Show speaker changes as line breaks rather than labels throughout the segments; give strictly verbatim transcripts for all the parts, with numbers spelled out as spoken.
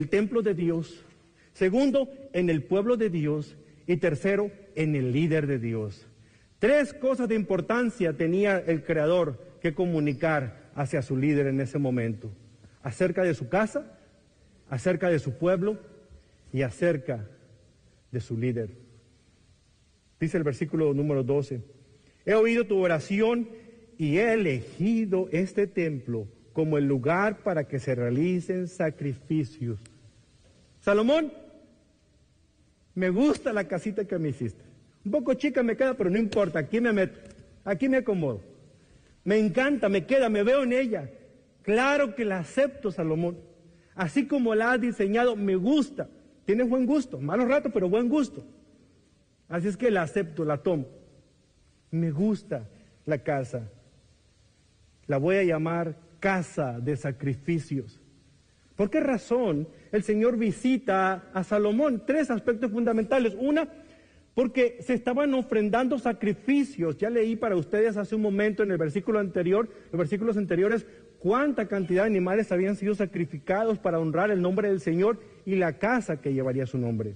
el templo de Dios. Segundo, en el pueblo de Dios. Y tercero, en el líder de Dios. Tres cosas de importancia tenía el Creador que comunicar hacia su líder en ese momento. Acerca de su casa, acerca de su pueblo y acerca de su líder. Dice el versículo número doce. He oído tu oración y he elegido este templo como el lugar para que se realicen sacrificios. Salomón, me gusta la casita que me hiciste. Un poco chica me queda, pero no importa, aquí me meto, aquí me acomodo. Me encanta, me queda, me veo en ella. Claro que la acepto, Salomón. Así como la has diseñado, me gusta. Tienes buen gusto, malos ratos, pero buen gusto. Así es que la acepto, la tomo. Me gusta la casa. La voy a llamar casa de sacrificios. ¿Por qué razón el Señor visita a Salomón? Tres aspectos fundamentales. Una, porque se estaban ofrendando sacrificios. Ya leí para ustedes hace un momento en el versículo anterior, los versículos anteriores, cuánta cantidad de animales habían sido sacrificados para honrar el nombre del Señor y la casa que llevaría su nombre.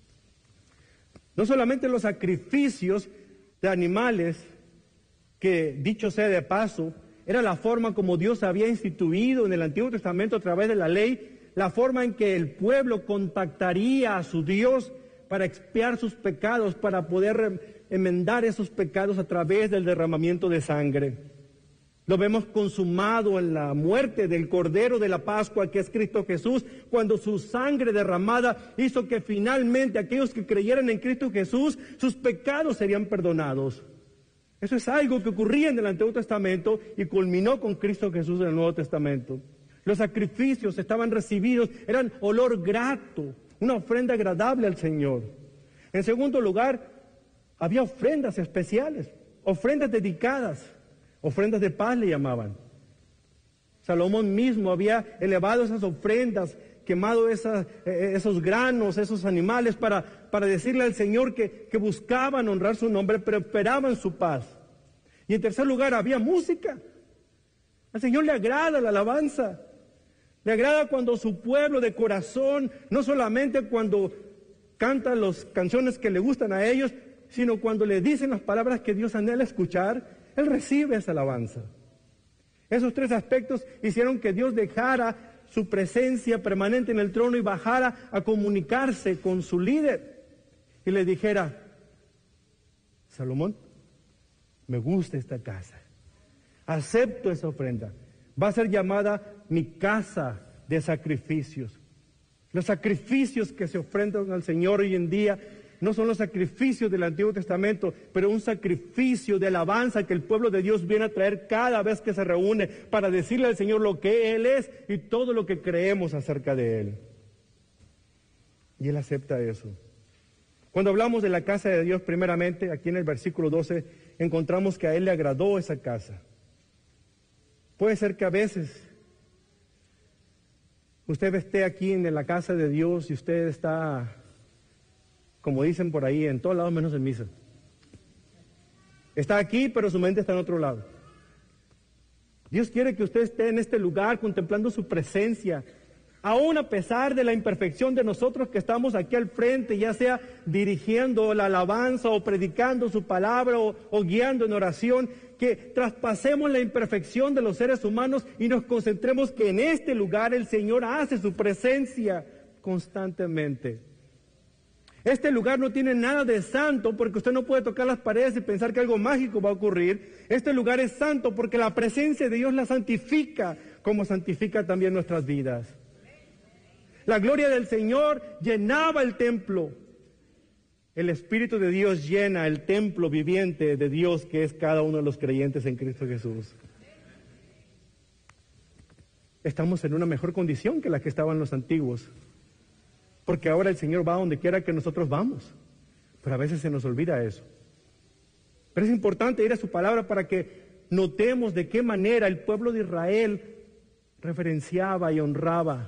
No solamente los sacrificios de animales, que dicho sea de paso, era la forma como Dios había instituido en el Antiguo Testamento a través de la ley, la forma en que el pueblo contactaría a su Dios para expiar sus pecados, para poder enmendar esos pecados a través del derramamiento de sangre. Lo vemos consumado en la muerte del Cordero de la Pascua, que es Cristo Jesús, cuando su sangre derramada hizo que finalmente aquellos que creyeran en Cristo Jesús, sus pecados serían perdonados. Eso es algo que ocurría en el Antiguo Testamento y culminó con Cristo Jesús en el Nuevo Testamento. Los sacrificios estaban recibidos, eran olor grato, una ofrenda agradable al Señor. En segundo lugar, había ofrendas especiales, ofrendas dedicadas, ofrendas de paz le llamaban. Salomón mismo había elevado esas ofrendas, quemado esas, eh, esos granos, esos animales para, para decirle al Señor que, que buscaban honrar su nombre, pero esperaban su paz. Y en tercer lugar, había música. Al Señor le agrada la alabanza. Le agrada cuando su pueblo de corazón, no solamente cuando cantan las canciones que le gustan a ellos, sino cuando le dicen las palabras que Dios anhela escuchar, Él recibe esa alabanza. Esos tres aspectos hicieron que Dios dejara su presencia permanente en el trono y bajara a comunicarse con su líder. Y le dijera, Salomón, me gusta esta casa, acepto esa ofrenda. Va a ser llamada mi casa de sacrificios. Los sacrificios que se ofrendan al Señor hoy en día no son los sacrificios del Antiguo Testamento, pero un sacrificio de alabanza que el pueblo de Dios viene a traer cada vez que se reúne para decirle al Señor lo que Él es y todo lo que creemos acerca de Él. Y Él acepta eso. Cuando hablamos de la casa de Dios, primeramente, aquí en el versículo doce, encontramos que a Él le agradó esa casa. Puede ser que a veces usted esté aquí en la casa de Dios y usted está, como dicen por ahí, en todos lados menos en misa. Está aquí, pero su mente está en otro lado. Dios quiere que usted esté en este lugar contemplando su presencia, aún a pesar de la imperfección de nosotros que estamos aquí al frente, ya sea dirigiendo la alabanza o predicando su palabra o, o guiando en oración, que traspasemos la imperfección de los seres humanos y nos concentremos que en este lugar el Señor hace su presencia constantemente. Este lugar no tiene nada de santo porque usted no puede tocar las paredes y pensar que algo mágico va a ocurrir. Este lugar es santo porque la presencia de Dios la santifica, como santifica también nuestras vidas. La gloria del Señor llenaba el templo. El Espíritu de Dios llena el templo viviente de Dios, que es cada uno de los creyentes en Cristo Jesús. Estamos en una mejor condición que la que estaban los antiguos, porque ahora el Señor va donde quiera que nosotros vamos, pero a veces se nos olvida eso. Pero es importante ir a su palabra para que notemos de qué manera el pueblo de Israel reverenciaba y honraba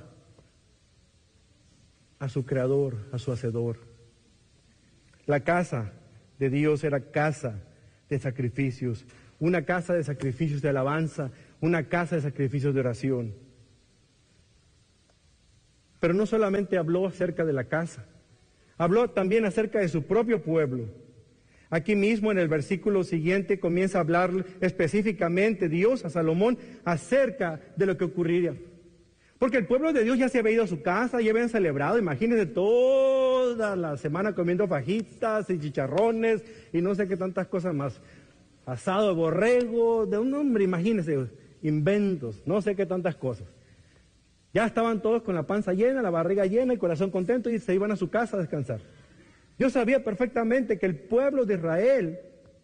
a su Creador, a su Hacedor. La casa de Dios era casa de sacrificios, una casa de sacrificios de alabanza, una casa de sacrificios de oración. Pero no solamente habló acerca de la casa, habló también acerca de su propio pueblo. Aquí mismo en el versículo siguiente comienza a hablar específicamente Dios a Salomón acerca de lo que ocurriría. Porque el pueblo de Dios ya se había ido a su casa, ya habían celebrado, imagínense toda la semana comiendo fajitas y chicharrones y no sé qué tantas cosas más. Asado de borrego, de un hombre, imagínense, inventos, no sé qué tantas cosas. Ya estaban todos con la panza llena, la barriga llena, el corazón contento y se iban a su casa a descansar. Dios sabía perfectamente que el pueblo de Israel,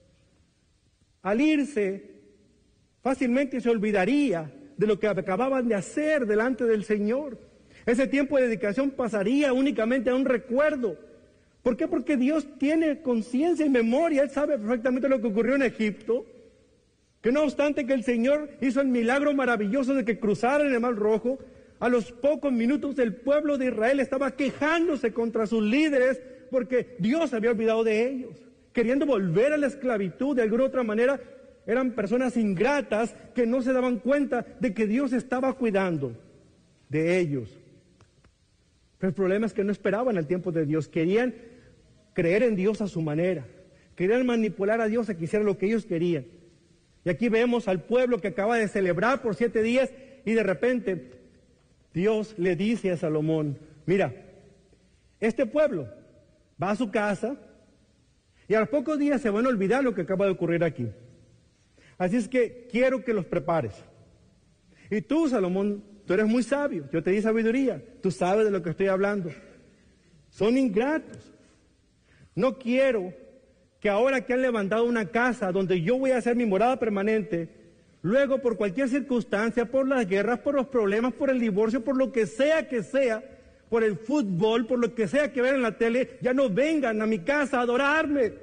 al irse, fácilmente se olvidaría de lo que acababan de hacer delante del Señor. Ese tiempo de dedicación pasaría únicamente a un recuerdo. ¿Por qué? Porque Dios tiene conciencia y memoria. Él sabe perfectamente lo que ocurrió en Egipto. Que no obstante que el Señor hizo el milagro maravilloso de que cruzaran el Mar Rojo, a los pocos minutos el pueblo de Israel estaba quejándose contra sus líderes porque Dios se había olvidado de ellos, queriendo volver a la esclavitud de alguna otra manera. Eran personas ingratas que no se daban cuenta de que Dios estaba cuidando de ellos. Pero el problema es que no esperaban el tiempo de Dios. Querían creer en Dios a su manera. Querían manipular a Dios a que hiciera lo que ellos querían. Y aquí vemos al pueblo que acaba de celebrar por siete días y de repente Dios le dice a Salomón, mira, este pueblo va a su casa y a los pocos días se van a olvidar lo que acaba de ocurrir aquí. Así es que quiero que los prepares. Y tú, Salomón, tú eres muy sabio, yo te di sabiduría, tú sabes de lo que estoy hablando. Son ingratos. No quiero que ahora que han levantado una casa donde yo voy a hacer mi morada permanente, luego por cualquier circunstancia, por las guerras, por los problemas, por el divorcio, por lo que sea que sea, por el fútbol, por lo que sea que vean en la tele, ya no vengan a mi casa a adorarme.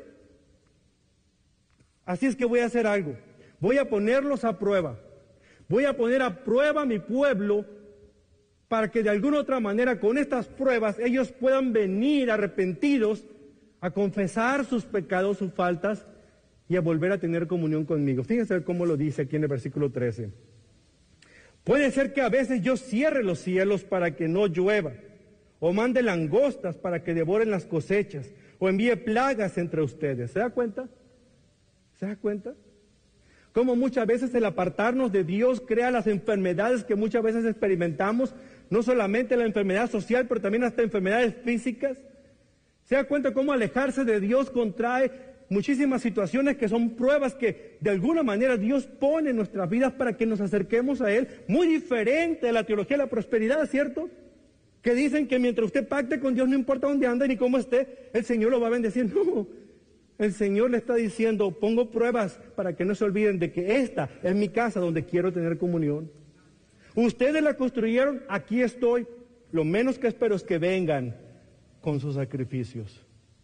Así es que voy a hacer algo. Voy a ponerlos a prueba. Voy a poner a prueba a mi pueblo para que de alguna otra manera con estas pruebas ellos puedan venir arrepentidos a confesar sus pecados, sus faltas y a volver a tener comunión conmigo. Fíjense cómo lo dice aquí en el versículo trece. Puede ser que a veces yo cierre los cielos para que no llueva, o mande langostas para que devoren las cosechas, o envíe plagas entre ustedes. ¿Se da cuenta? ¿Se da cuenta? Como muchas veces el apartarnos de Dios crea las enfermedades que muchas veces experimentamos, no solamente la enfermedad social, pero también hasta enfermedades físicas. ¿Se da cuenta cómo alejarse de Dios contrae muchísimas situaciones que son pruebas que de alguna manera Dios pone en nuestras vidas para que nos acerquemos a Él? Muy diferente de la teología de la prosperidad, ¿cierto? Que dicen que mientras usted pacte con Dios, no importa dónde ande ni cómo esté, el Señor lo va a bendecir. No. El Señor le está diciendo, pongo pruebas para que no se olviden de que esta es mi casa donde quiero tener comunión. Ustedes la construyeron, aquí estoy. Lo menos que espero es que vengan con sus sacrificios.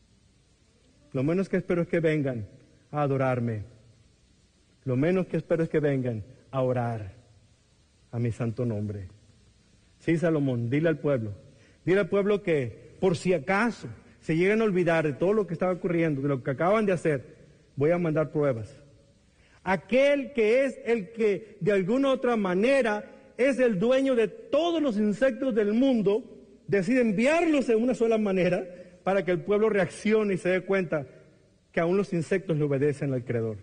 Lo menos que espero es que vengan a adorarme. Lo menos que espero es que vengan a orar a mi santo nombre. Sí, Salomón, dile al pueblo. Dile al pueblo que por si acaso se llegan a olvidar de todo lo que estaba ocurriendo, de lo que acaban de hacer, voy a mandar pruebas. Aquel que es el que de alguna otra manera es el dueño de todos los insectos del mundo, decide enviarlos de una sola manera para que el pueblo reaccione y se dé cuenta que aún los insectos le obedecen al Creador.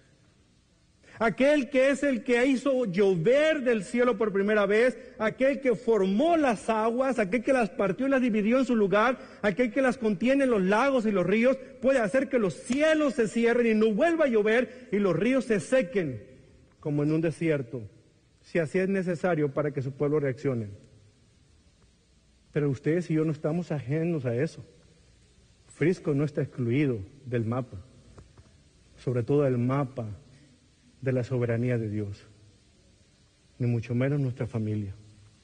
Aquel que es el que hizo llover del cielo por primera vez, aquel que formó las aguas, aquel que las partió y las dividió en su lugar, aquel que las contiene en los lagos y los ríos, puede hacer que los cielos se cierren y no vuelva a llover y los ríos se sequen como en un desierto, si así es necesario para que su pueblo reaccione. Pero ustedes y yo no estamos ajenos a eso. Frisco no está excluido del mapa, sobre todo del mapa de la soberanía de Dios, ni mucho menos nuestra familia.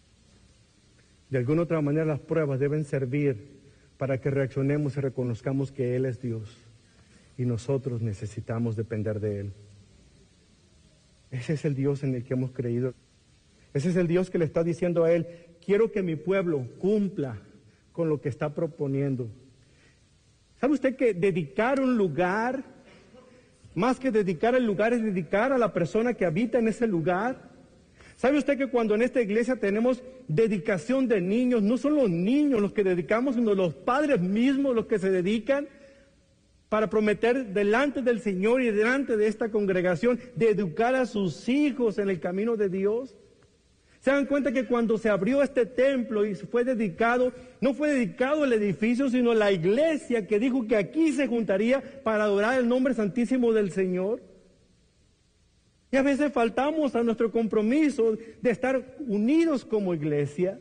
De alguna otra manera las pruebas deben servir para que reaccionemos y reconozcamos que Él es Dios y nosotros necesitamos depender de Él. Ese es el Dios en el que hemos creído. Ese es el Dios que le está diciendo a Él, quiero que mi pueblo cumpla con lo que está proponiendo. ¿Sabe usted que dedicar un lugar, más que dedicar el lugar, es dedicar a la persona que habita en ese lugar? ¿Sabe usted que cuando en esta iglesia tenemos dedicación de niños, no son los niños los que dedicamos, sino los padres mismos los que se dedican para prometer delante del Señor y delante de esta congregación de educar a sus hijos en el camino de Dios? ¿Se dan cuenta que cuando se abrió este templo y fue dedicado, no fue dedicado el edificio, sino la iglesia que dijo que aquí se juntaría para adorar el nombre santísimo del Señor? Y a veces faltamos a nuestro compromiso de estar unidos como iglesia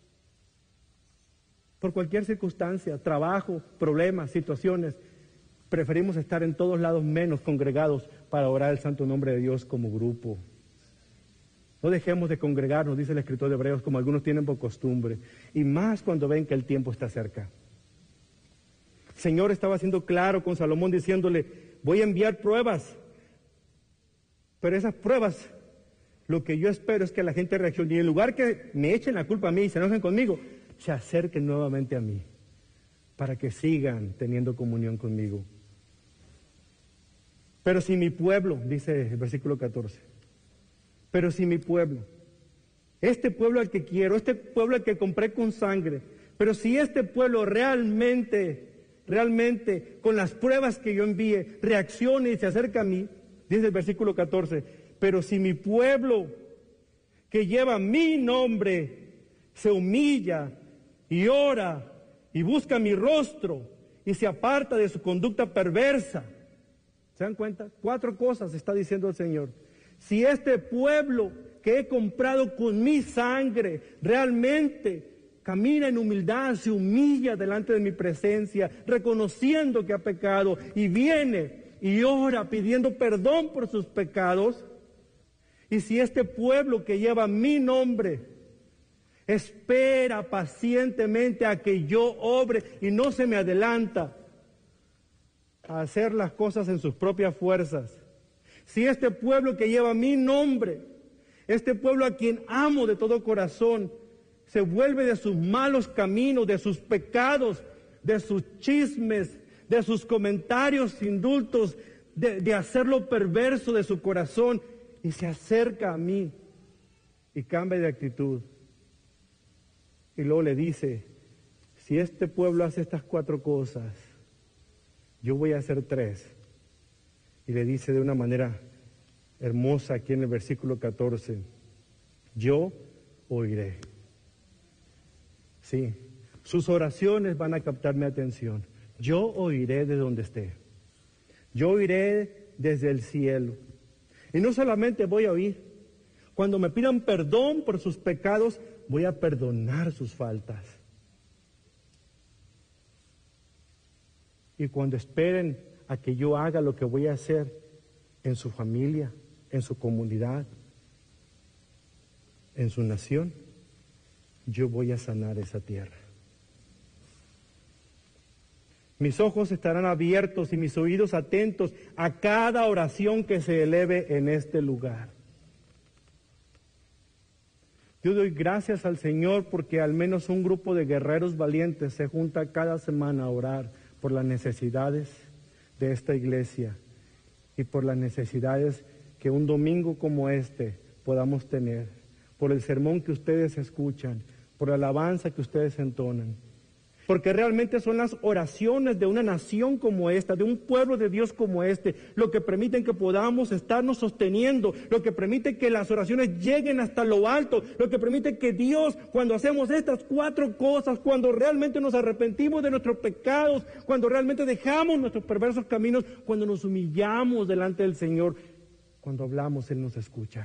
por cualquier circunstancia, trabajo, problemas, situaciones. Preferimos estar en todos lados menos congregados para orar el santo nombre de Dios como grupo. No dejemos de congregarnos, dice el escritor de Hebreos, como algunos tienen por costumbre, y más cuando ven que el tiempo está cerca. El Señor estaba siendo claro con Salomón diciéndole, voy a enviar pruebas, pero esas pruebas, lo que yo espero es que la gente reaccione, y en lugar que me echen la culpa a mí y se enojen conmigo, se acerquen nuevamente a mí, para que sigan teniendo comunión conmigo. Pero si mi pueblo, dice el versículo catorce, pero si mi pueblo, este pueblo al que quiero, este pueblo al que compré con sangre, pero si este pueblo realmente, realmente, con las pruebas que yo envíe, reacciona y se acerca a mí, dice el versículo catorce, pero si mi pueblo que lleva mi nombre se humilla y ora y busca mi rostro y se aparta de su conducta perversa. ¿Se dan cuenta? Cuatro cosas está diciendo el Señor. Si este pueblo que he comprado con mi sangre realmente camina en humildad, se humilla delante de mi presencia, reconociendo que ha pecado y viene y ora pidiendo perdón por sus pecados, y si este pueblo que lleva mi nombre espera pacientemente a que yo obre y no se me adelanta a hacer las cosas en sus propias fuerzas, si este pueblo que lleva mi nombre, este pueblo a quien amo de todo corazón, se vuelve de sus malos caminos, de sus pecados, de sus chismes, de sus comentarios indultos, de, de hacer lo perverso de su corazón, y se acerca a mí y cambia de actitud, y luego le dice, si este pueblo hace estas cuatro cosas, yo voy a hacer tres. Y le dice de una manera hermosa aquí en el versículo catorce, yo oiré. Sí, sus oraciones van a captar mi atención. Yo oiré de donde esté. Yo oiré desde el cielo. Y no solamente voy a oír. Cuando me pidan perdón por sus pecados, voy a perdonar sus faltas. Y cuando esperen a que yo haga lo que voy a hacer en su familia, en su comunidad, en su nación, yo voy a sanar esa tierra. Mis ojos estarán abiertos y mis oídos atentos a cada oración que se eleve en este lugar. Yo doy gracias al Señor porque al menos un grupo de guerreros valientes se junta cada semana a orar por las necesidades de esta iglesia y por las necesidades que un domingo como este podamos tener, por el sermón que ustedes escuchan, por la alabanza que ustedes entonan. Porque realmente son las oraciones de una nación como esta, de un pueblo de Dios como este, lo que permiten que podamos estarnos sosteniendo, lo que permite que las oraciones lleguen hasta lo alto, lo que permite que Dios, cuando hacemos estas cuatro cosas, cuando realmente nos arrepentimos de nuestros pecados, cuando realmente dejamos nuestros perversos caminos, cuando nos humillamos delante del Señor, cuando hablamos, Él nos escucha,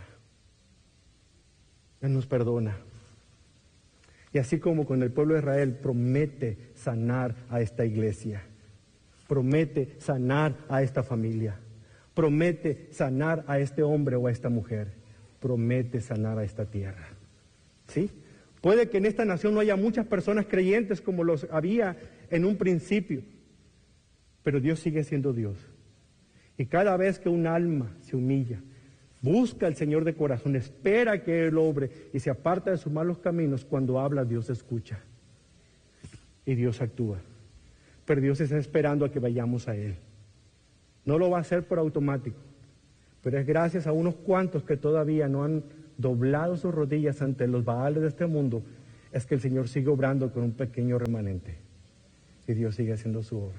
Él nos perdona. Y así como con el pueblo de Israel, promete sanar a esta iglesia, promete sanar a esta familia, promete sanar a este hombre o a esta mujer, promete sanar a esta tierra. ¿Sí? Puede que en esta nación no haya muchas personas creyentes como los había en un principio, pero Dios sigue siendo Dios. Y cada vez que un alma se humilla, busca al Señor de corazón, espera que Él obre y se aparta de sus malos caminos, cuando habla Dios escucha y Dios actúa. Pero Dios está esperando a que vayamos a Él. No lo va a hacer por automático, pero es gracias a unos cuantos que todavía no han doblado sus rodillas ante los baales de este mundo, es que el Señor sigue obrando con un pequeño remanente. Y Dios sigue haciendo su obra.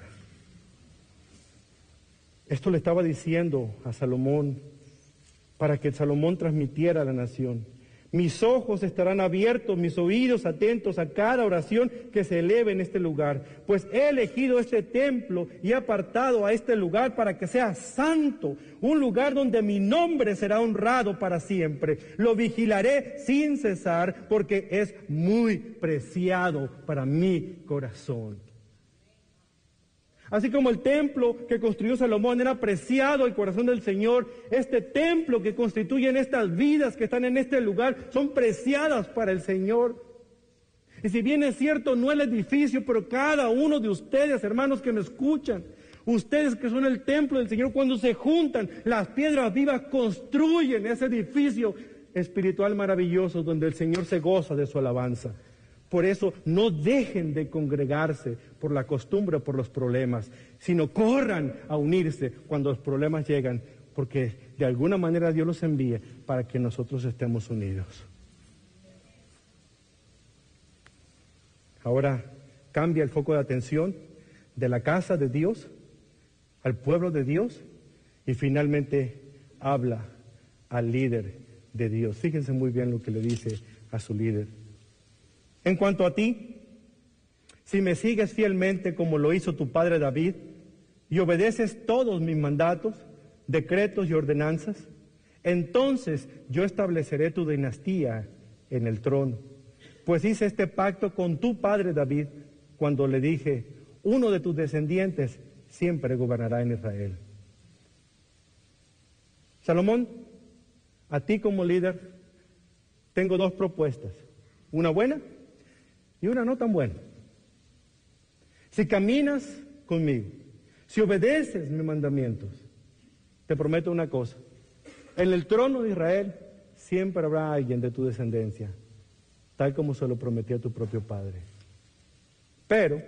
Esto le estaba diciendo a Salomón para que Salomón transmitiera a la nación. Mis ojos estarán abiertos, mis oídos atentos a cada oración que se eleve en este lugar, pues he elegido este templo y he apartado a este lugar para que sea santo, un lugar donde mi nombre será honrado para siempre. Lo vigilaré sin cesar porque es muy preciado para mi corazón. Así como el templo que construyó Salomón era preciado al corazón del Señor, este templo que constituyen estas vidas que están en este lugar son preciadas para el Señor. Y si bien es cierto, no el edificio, pero cada uno de ustedes, hermanos que me escuchan, ustedes que son el templo del Señor, cuando se juntan, las piedras vivas construyen ese edificio espiritual maravilloso donde el Señor se goza de su alabanza. Por eso no dejen de congregarse por la costumbre o por los problemas, sino corran a unirse cuando los problemas llegan, porque de alguna manera Dios los envíe para que nosotros estemos unidos. Ahora cambia el foco de atención de la casa de Dios al pueblo de Dios y finalmente habla al líder de Dios. Fíjense muy bien lo que le dice a su líder. En cuanto a ti, si me sigues fielmente como lo hizo tu padre David, y obedeces todos mis mandatos, decretos y ordenanzas, entonces yo estableceré tu dinastía en el trono. Pues hice este pacto con tu padre David cuando le dije, uno de tus descendientes siempre gobernará en Israel. Salomón, a ti como líder, tengo dos propuestas, una buena y una no tan buena. Si caminas conmigo, si obedeces mis mandamientos, te prometo una cosa, en el trono de Israel siempre habrá alguien de tu descendencia, tal como se lo prometió a tu propio padre. Pero,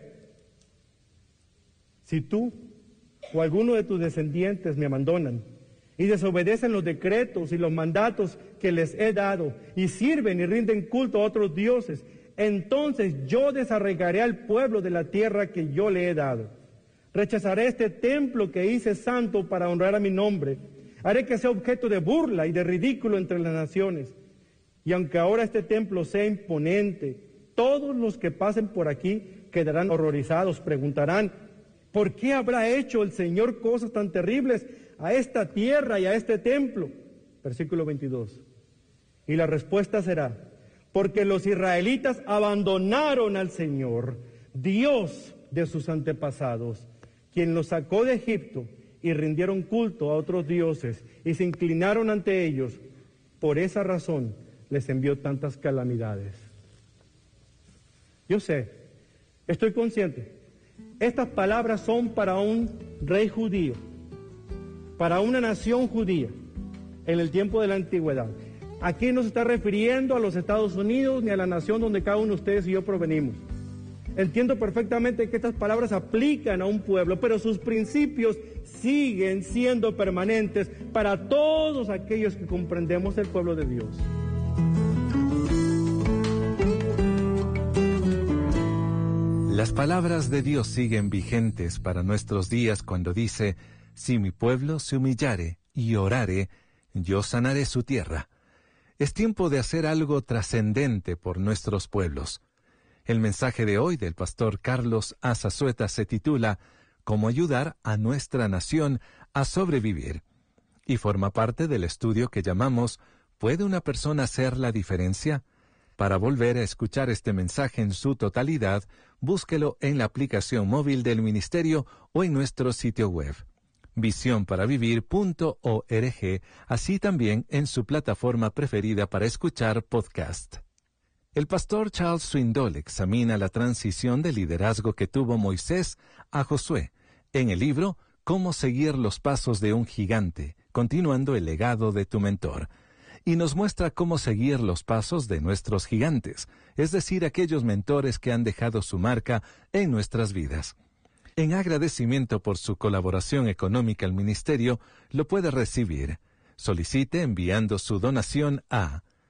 si tú o alguno de tus descendientes me abandonan y desobedecen los decretos y los mandatos que les he dado y sirven y rinden culto a otros dioses, entonces yo desarraigaré al pueblo de la tierra que yo le he dado. Rechazaré este templo que hice santo para honrar a mi nombre. Haré que sea objeto de burla y de ridículo entre las naciones. Y aunque ahora este templo sea imponente, todos los que pasen por aquí quedarán horrorizados, preguntarán, ¿por qué habrá hecho el Señor cosas tan terribles a esta tierra y a este templo? Versículo veintidós. Y la respuesta será, porque los israelitas abandonaron al Señor, Dios de sus antepasados, quien los sacó de Egipto, y rindieron culto a otros dioses y se inclinaron ante ellos. Por esa razón les envió tantas calamidades. Yo sé, estoy consciente, estas palabras son para un rey judío, para una nación judía en el tiempo de la antigüedad. Aquí no se está refiriendo a los Estados Unidos ni a la nación donde cada uno de ustedes y yo provenimos. Entiendo perfectamente que estas palabras aplican a un pueblo, pero sus principios siguen siendo permanentes para todos aquellos que comprendemos el pueblo de Dios.
Las palabras de Dios siguen vigentes para nuestros días cuando dice, si mi pueblo se humillare y orare, yo sanaré su tierra. Es tiempo de hacer algo trascendente por nuestros pueblos. El mensaje de hoy del pastor Carlos Azazueta se titula Cómo ayudar a nuestra nación a sobrevivir y forma parte del estudio que llamamos ¿Puede una persona hacer la diferencia? Para volver a escuchar este mensaje en su totalidad, búsquelo en la aplicación móvil del ministerio o en nuestro sitio web. visión para vivir punto org, así también en su plataforma preferida para escuchar podcast. El pastor Charles Swindoll examina la transición de liderazgo que tuvo Moisés a Josué en el libro Cómo seguir los pasos de un gigante, continuando el legado de tu mentor, y nos muestra cómo seguir los pasos de nuestros gigantes, es decir, aquellos mentores que han dejado su marca en nuestras vidas. En agradecimiento por su colaboración económica al ministerio, lo puede recibir. Solicite enviando su donación a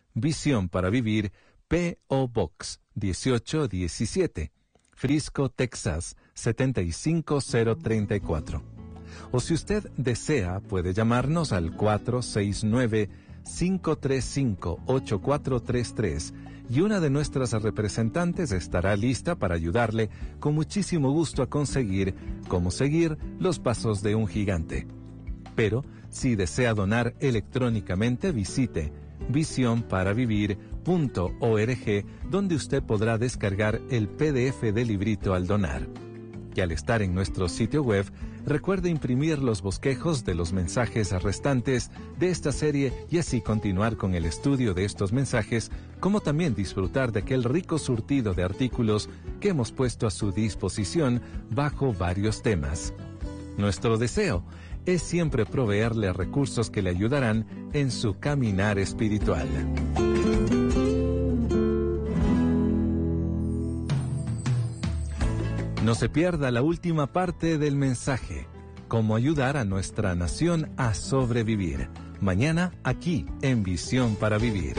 Visión para Vivir, P O Box dieciocho diecisiete, Frisco, Texas setenta y cinco cero treinta y cuatro. O si usted desea, puede llamarnos al cuatro seis nueve, cinco tres cinco, ocho cuatro tres tres y una de nuestras representantes estará lista para ayudarle con muchísimo gusto a conseguir cómo seguir los pasos de un gigante. Pero, si desea donar electrónicamente, visite visión para vivir punto org, donde usted podrá descargar el P D F del librito al donar. Y al estar en nuestro sitio web, recuerde imprimir los bosquejos de los mensajes restantes de esta serie y así continuar con el estudio de estos mensajes, como también disfrutar de aquel rico surtido de artículos que hemos puesto a su disposición bajo varios temas. Nuestro deseo es siempre proveerle recursos que le ayudarán en su caminar espiritual. No se pierda la última parte del mensaje, cómo ayudar a nuestra nación a sobrevivir. Mañana aquí en Visión para Vivir.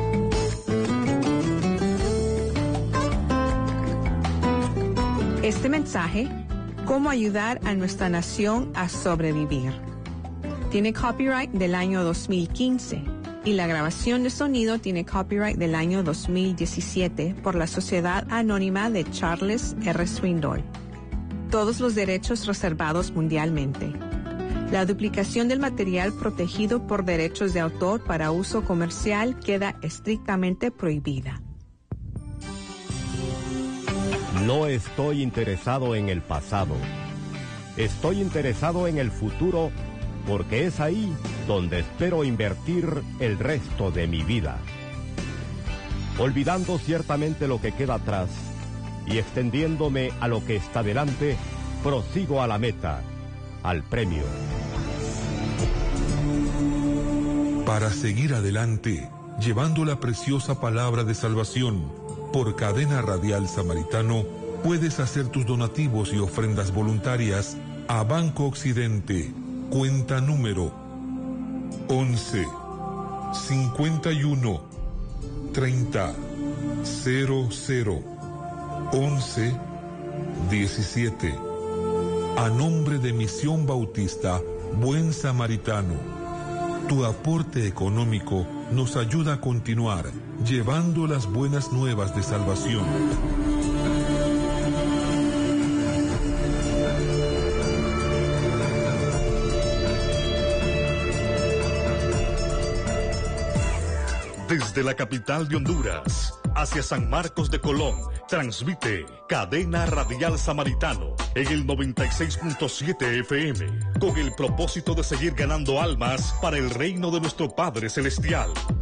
Este mensaje, cómo ayudar a nuestra nación a sobrevivir, tiene copyright del año dos mil quince y la grabación de sonido tiene copyright del año dos mil diecisiete por la Sociedad Anónima de Charles R. Swindoll. Todos los derechos reservados mundialmente. La duplicación del material protegido por derechos de autor para uso comercial queda estrictamente prohibida.
No estoy interesado en el pasado. Estoy interesado en el futuro porque es ahí donde espero invertir el resto de mi vida. Olvidando ciertamente lo que queda atrás y extendiéndome a lo que está delante, prosigo a la meta, al premio.
Para seguir adelante, llevando la preciosa palabra de salvación, por Cadena Radial Samaritano, puedes hacer tus donativos y ofrendas voluntarias a Banco Occidente, cuenta número once, cincuenta y uno, treinta, cero cero, once, diecisiete. A nombre de Misión Bautista Buen Samaritano, tu aporte económico nos ayuda a continuar llevando las buenas nuevas de salvación.
Desde la capital de Honduras hacia San Marcos de Colón, transmite Cadena Radial Samaritano en el noventa y seis punto siete F M, con el propósito de seguir ganando almas para el reino de nuestro Padre Celestial.